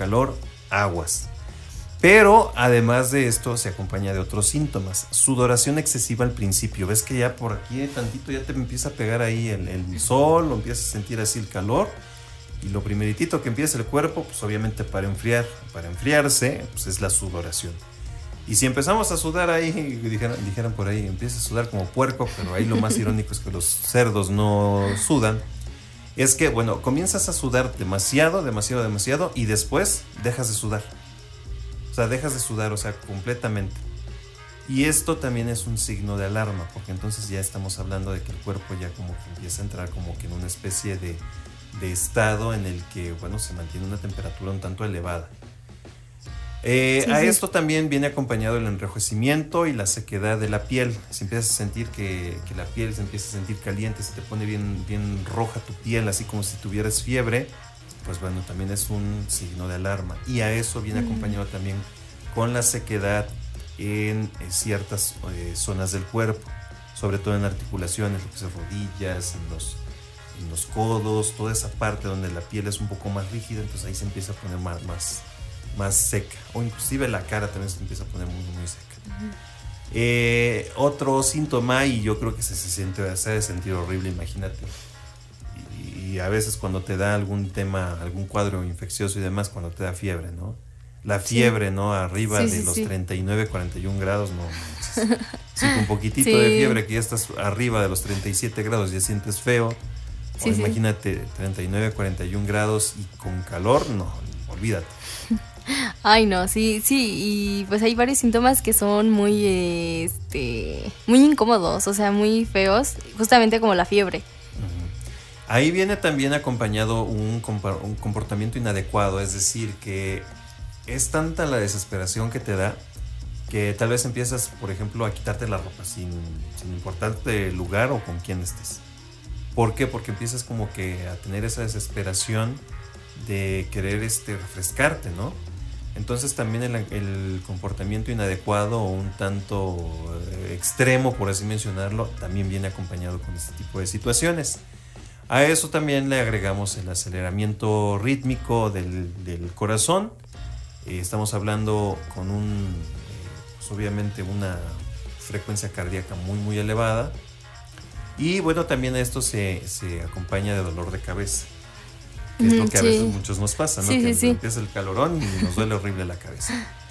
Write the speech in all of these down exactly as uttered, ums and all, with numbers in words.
calor, aguas. Pero además de esto se acompaña de otros síntomas. Sudoración excesiva al principio. Ves que ya por aquí tantito ya te empieza a pegar ahí el, el sol, o empiezas a sentir así el calor. Y lo primeritito que empieza el cuerpo, pues obviamente para enfriar, para enfriarse, pues es la sudoración. Y si empezamos a sudar ahí, dijeran, dijeran por ahí, empieza a sudar como puerco, pero ahí lo más irónico es que los cerdos no sudan. Es que, bueno, comienzas a sudar demasiado, demasiado, demasiado y después dejas de sudar. O sea, dejas de sudar, o sea, completamente. Y esto también es un signo de alarma, porque entonces ya estamos hablando de que el cuerpo ya como que empieza a entrar como que en una especie de, de estado en el que, bueno, se mantiene una temperatura un tanto elevada. Eh, sí, a sí. Esto también viene acompañado el enrojecimiento y la sequedad de la piel. Si empiezas a sentir que, que la piel se empieza a sentir caliente, se te pone bien, bien roja tu piel, así como si tuvieras fiebre, pues bueno, también es un signo de alarma. Y a eso viene mm. acompañado también con la sequedad en eh, ciertas eh, zonas del cuerpo, sobre todo en articulaciones, lo que son rodillas, en los, en los codos, toda esa parte donde la piel es un poco más rígida, entonces ahí se empieza a poner más... más más seca, o inclusive la cara también se empieza a poner muy, muy seca. Uh-huh. Eh, otro síntoma, y yo creo que se, se siente, se ha de sentir horrible, imagínate, y, y a veces cuando te da algún tema, algún cuadro infeccioso y demás, cuando te da fiebre, ¿no? La fiebre, sí. ¿no? Arriba sí, de sí, los sí. treinta y nueve, cuarenta y un grados, no manches. Sí, con un poquitito sí. de fiebre, que ya estás arriba de los treinta y siete grados, ya sientes feo. Sí, o sí. imagínate, treinta y nueve, cuarenta y un grados y con calor, no, olvídate. Ay, no, sí, sí, y pues hay varios síntomas que son muy, eh, este, muy incómodos, o sea, muy feos, justamente como la fiebre. Uh-huh. Ahí viene también acompañado un, compa- un comportamiento inadecuado, es decir, que es tanta la desesperación que te da que tal vez empiezas, por ejemplo, a quitarte la ropa sin, sin importarte el lugar o con quién estés. ¿Por qué? Porque empiezas como que a tener esa desesperación de querer este, refrescarte, ¿no? Entonces también el, el comportamiento inadecuado o un tanto extremo, por así mencionarlo, también viene acompañado con este tipo de situaciones. A eso también le agregamos el aceleramiento rítmico del, del corazón. Eh, estamos hablando con un, eh, pues obviamente una frecuencia cardíaca muy muy elevada. Y bueno, también esto se, se acompaña de dolor de cabeza. Que es lo que a sí. veces muchos nos pasa, ¿no? Sí, que sí, sí. empieza el calorón y nos duele horrible la cabeza.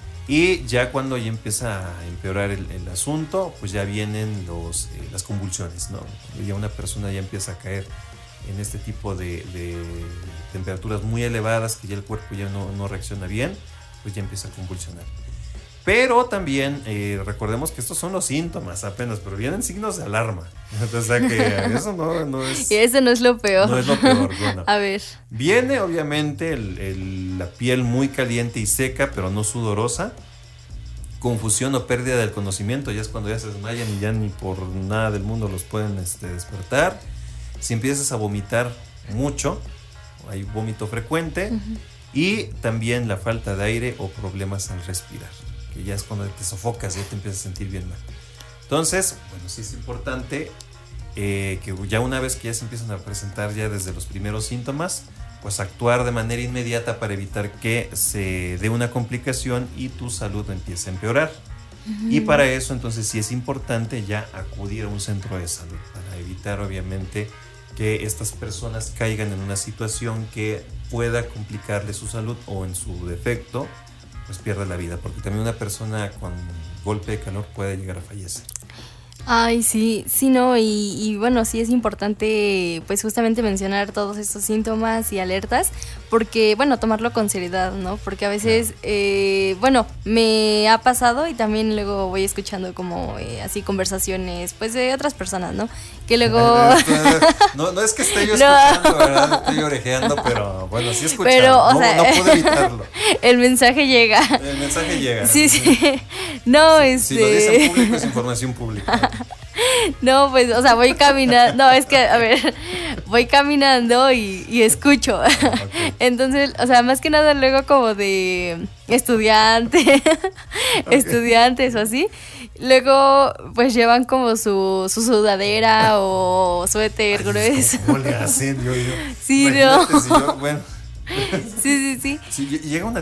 Y ya cuando ya empieza a empeorar el, el asunto, pues ya vienen los, eh, las convulsiones, ¿no? Ya una persona ya empieza a caer en este tipo de, de temperaturas muy elevadas, que ya el cuerpo ya no, no reacciona bien, pues ya empieza a convulsionar. Pero también eh, recordemos que estos son los síntomas apenas, pero vienen signos de alarma. O sea que eso no, no es... Y eso no es lo peor. No es lo peor, bueno. A ver. Viene obviamente el, el, la piel muy caliente y seca, pero no sudorosa. Confusión o pérdida del conocimiento, ya es cuando ya se desmayan y ya ni por nada del mundo los pueden este, despertar. Si empiezas a vomitar mucho, hay vómito frecuente. Uh-huh. Y también la falta de aire o problemas al respirar, que ya es cuando te sofocas, ya te empiezas a sentir bien mal. Entonces, bueno, sí es importante eh, que ya una vez que ya se empiezan a presentar ya desde los primeros síntomas, pues actuar de manera inmediata para evitar que se dé una complicación y tu salud empiece a empeorar. Uh-huh. Y para eso entonces sí es importante ya acudir a un centro de salud, para evitar obviamente que estas personas caigan en una situación que pueda complicarle su salud o en su defecto pues pierda la vida, porque también una persona con golpe de calor puede llegar a fallecer. Ay, sí, sí, no, y, y bueno, sí es importante pues justamente mencionar todos estos síntomas y alertas, porque bueno, tomarlo con seriedad, ¿no? Porque a veces, claro. eh, bueno, me ha pasado y también luego voy escuchando como eh, así conversaciones pues de otras personas, ¿no? Que luego... no, no es que esté yo escuchando, no. ¿verdad? Estoy orejeando, pero bueno, sí escuchando, pero, o no, sea, no puedo evitarlo. El mensaje llega. El mensaje llega. Sí, sí, no, sí, este... Si lo dice en público es información pública. No, pues, o sea, voy caminando, no, es que, a ver, voy caminando y, y escucho. Okay. Entonces, o sea, más que nada luego como de estudiante, okay. estudiantes o así. Luego, pues llevan como su, su sudadera o suéter Ay, grueso. ¿Cómo le hacen? Yo, yo. Sí, no. Si yo, bueno. Sí, sí, sí. Si llega una